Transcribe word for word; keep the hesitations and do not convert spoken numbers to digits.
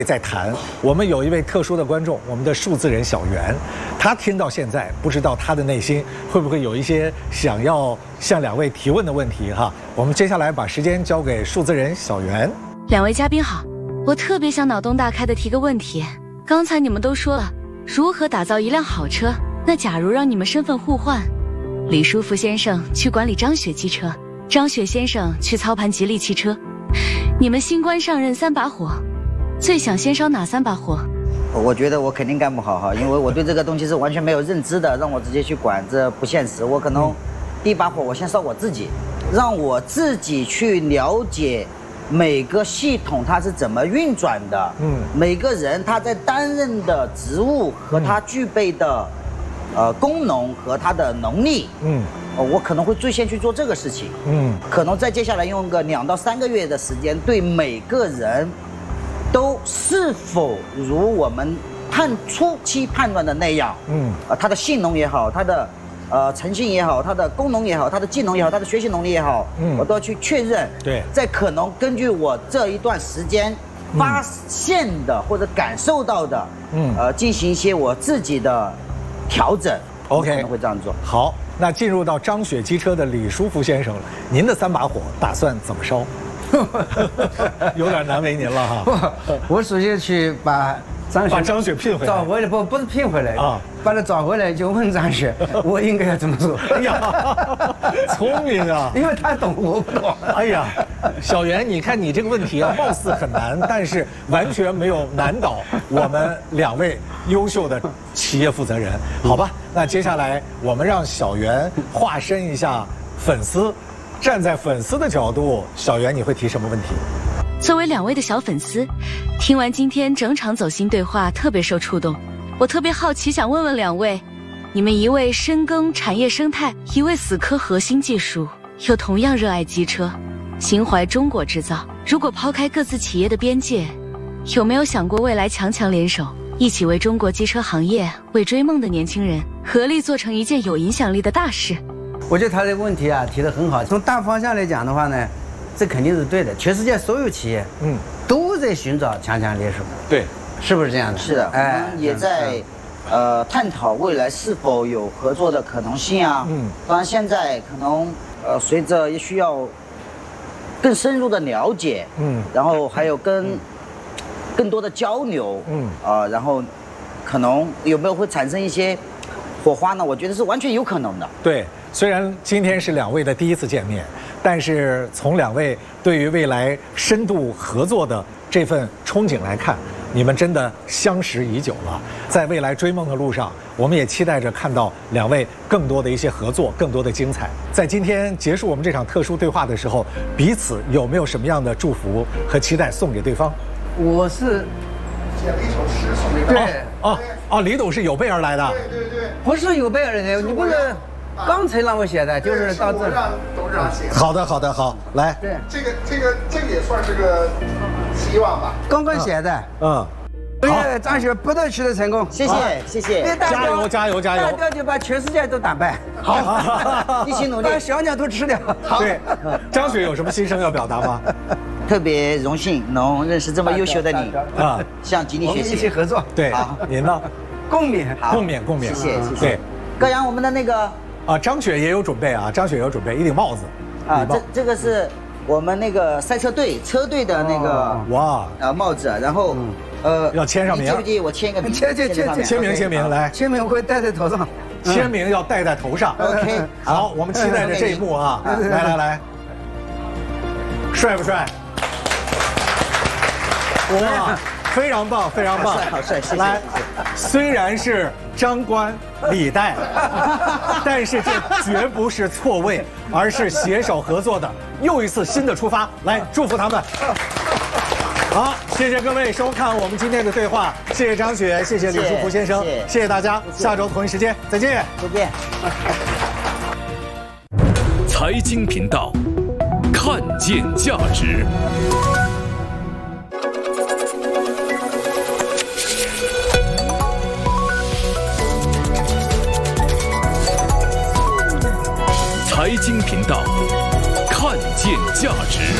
在谈，我们有一位特殊的观众，我们的数字人小袁，他听到现在，不知道他的内心会不会有一些想要向两位提问的问题哈。我们接下来把时间交给数字人小袁。 两位嘉宾好，我特别想脑洞大开的提个问题。刚才你们都说了如何打造一辆好车，那假如让你们身份互换，李书福先生去管理张雪机车，张雪先生去操盘吉利汽车，你们新官上任三把火，最想先烧哪三把火？ 我觉得我肯定干不好哈，因为我对这个东西是完全没有认知的，让我直接去管，这不现实。我可能第一把火我先烧我自己，让我自己去了解每个系统它是怎么运转的，嗯，每个人他在担任的职务和他具备的，呃，功能和他的能力，嗯。我可能会最先去做这个事情，嗯，可能再接下来用个两到三个月的时间，对每个人都是否如我们判初期判断的那样，嗯，啊，它的性能也好，它的呃诚信也好，它的功能也好，它的技能也好，它的学习能力也好，嗯，我都要去确认， 对， 再可能根据我这一段时间发现的或者感受到的，嗯，呃，进行一些我自己的调整 ，OK， 可能会这样做。 好。那进入到张雪机车的李书福先生了，您的三把火打算怎么烧？有点难为您了哈。 我首先去把张雪把张雪聘回来， 找回来不不是聘回来啊，把她找回来就问张雪，我应该要怎么做？ 哎呀，聪明啊！ 因为她懂，我不懂。 哎呀，小袁，你看你这个问题啊，貌似很难，但是完全没有难倒我们两位优秀的企业负责人，好吧？那接下来我们让小袁化身一下粉丝，站在粉丝的角度，小袁你会提什么问题？ 作为两位的小粉丝，听完今天整场走心对话，特别受触动。我特别好奇，想问问两位，你们一位深耕产业生态，一位死磕核心技术，又同样热爱机车，心怀中国制造。如果抛开各自企业的边界，有没有想过未来强强联手，一起为中国机车行业，为追梦的年轻人，合力做成一件有影响力的大事？ 我觉得他这个问题啊提得很好。从大方向来讲的话呢，这肯定是对的。全世界所有企业，嗯，都在寻找强强联手。 对， 是不是这样的？ 是的，哎，我们也在，呃，探讨未来是否有合作的可能性啊。嗯，当然现在可能，呃，随着也需要更深入的了解，嗯，然后还有跟更多的交流，嗯，啊，然后可能有没有会产生一些火花呢？我觉得是完全有可能的。 对，虽然今天是两位的第一次见面，但是从两位对于未来深度合作的这份憧憬来看，你们真的相识已久了。在未来追梦的路上，我们也期待着看到两位更多的一些合作，更多的精彩。在今天结束我们这场特殊对话的时候，彼此有没有什么样的祝福和期待送给对方？ 我是写了一首诗送给他。 对哦哦，李董是有备而来的。 对对对， 不是有备而来的，你不是刚才让我写的，就是到这。 让董事长写。 好的好的好，来。 对， 这个这个这个也算是个希望吧。 刚刚写的。 嗯。 好，张雪不得取得成功。 谢谢谢谢， 加油加油加油！ 大标就把全世界都打败。 好，一起努力， 把小鸟都吃掉。 对，张雪有什么心声要表达吗？ 特别荣幸能认识这么优秀的你啊，向吉利学习， 一起合作。 对，您呢？ 共勉， 共勉，共勉。 谢谢，谢谢。 对， 高阳，我们的那个啊，张雪也有准备啊，张雪有准备一顶帽子啊，这这个是我们那个赛车队车队的那个哇啊帽子，然后呃要签上名， 介不介意我签一个名？ 签签签签名签名来， 签名我会戴在头上， 签名要戴在头上。 OK， 好，我们期待着这一幕啊！来来来，帅不帅？哇，非常棒，非常棒， 好帅，谢谢。 来，虽然是张冠李戴，但是这绝不是错位，而是携手合作的又一次新的出发。来，祝福他们。好，谢谢各位收看我们今天的对话，谢谢张雪，谢谢李书福先生，谢谢大家，下周同一时间再见， 再见。 财经频道，看见价值。财经频道，看见价值。